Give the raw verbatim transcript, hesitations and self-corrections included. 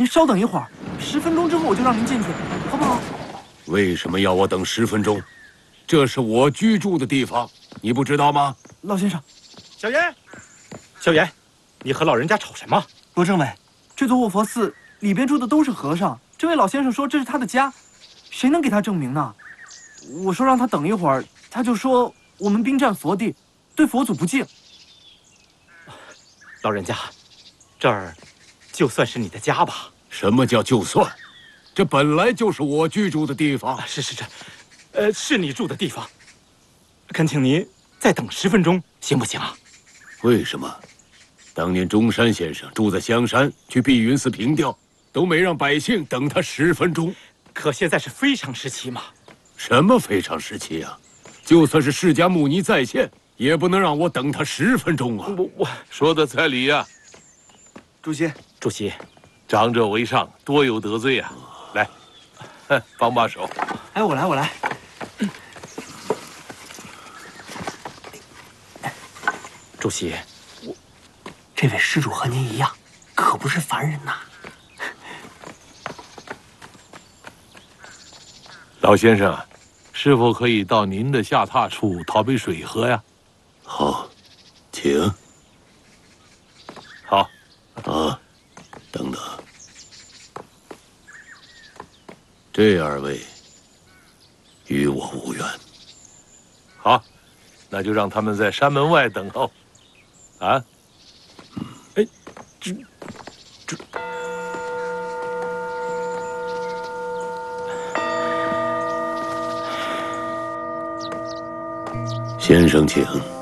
稍等一会儿，十分钟之后我就让您进去，好不好？ 为什么要我等十分钟？这是我居住的地方，你不知道吗？ 老先生， 小严，小严，你和老人家吵什么？ 罗政委，这座卧佛寺里边住的都是和尚，这位老先生说这是他的家，谁能给他证明呢？我说让他等一会儿，他就说我们兵占佛地，对佛祖不敬。 老人家，这儿就算是你的家吧？ 什么叫就算？这本来就是我居住的地方。 啊、是是是，呃，是你住的地方。恳请您再等十分钟，行不行啊？ 为什么？当年中山先生住在香山，去碧云寺凭吊，都没让百姓等他十分钟。 可现在是非常时期嘛。 什么非常时期啊？就算是释迦牟尼在线，也不能让我等他十分钟啊！ 我我说的在理呀。 主席， 主席， 长者为上，多有得罪啊！来，帮把手。 哎，我来，我来。 主席， 我这位施主和您一样，可不是凡人呐。 老先生，是否可以到您的下榻处讨杯水喝呀？ 好，请。 好。 啊，等等，这二位与我无缘。 好，那就让他们在山门外等候。啊？ 嗯，哎，这这。 先生，请。